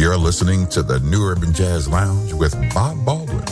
You're listening to the New Urban Jazz Lounge with Bob Baldwin.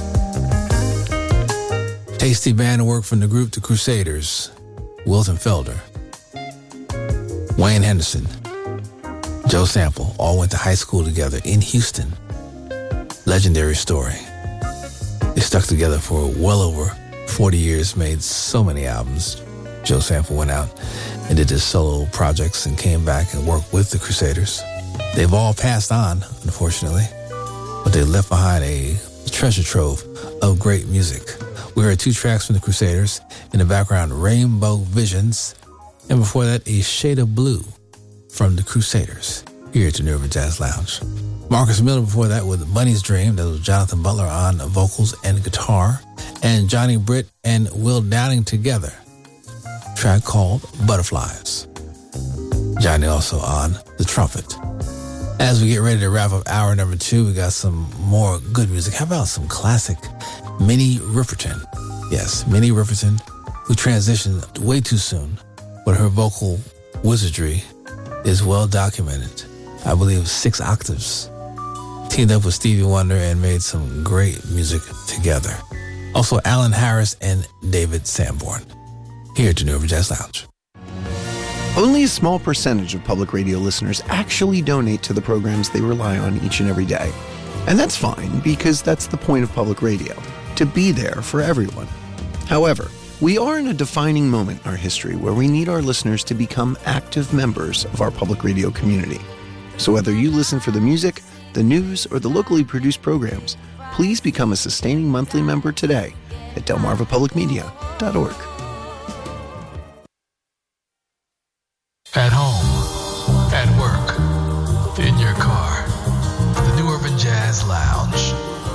Tasty band work from the group The Crusaders. Wilton Felder, Wayne Henderson, Joe Sample all went to high school together in Houston. Legendary story. They stuck together for well over 40 years, made so many albums. Joe Sample went out and did his solo projects and came back and worked with the Crusaders. They've all passed on, unfortunately, but they left behind a treasure trove of great music. We heard 2 tracks from the Crusaders. In the background, Rainbow Visions. And before that, A Shade of Blue from the Crusaders here at the New Urban Jazz Lounge. Marcus Miller before that with Bunny's Dream. That was Jonathan Butler on vocals and guitar. And Johnny Britt and Will Downing together. A track called Butterflies. Johnny also on the trumpet. As we get ready to wrap up hour number 2, we got some more good music. How about some classic Minnie Riperton? Yes, Minnie Riperton, who transitioned way too soon, but her vocal wizardry is well documented. I believe 6 octaves. Teamed up with Stevie Wonder and made some great music together. Also, Alan Harris and David Sanborn here at the New Urban Jazz Lounge. Only a small percentage of public radio listeners actually donate to the programs they rely on each and every day. And that's fine, because that's the point of public radio, to be there for everyone. However, we are in a defining moment in our history where we need our listeners to become active members of our public radio community. So whether you listen for the music, the news, or the locally produced programs, please become a sustaining monthly member today at delmarvapublicmedia.org. At home, at work, in your car, the New Urban Jazz Lounge.